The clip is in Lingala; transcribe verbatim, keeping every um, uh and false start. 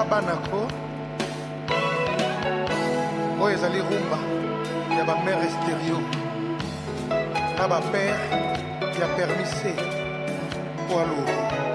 na banako oyo ezali rumba ya bamere stereo na bapere ya permise po alour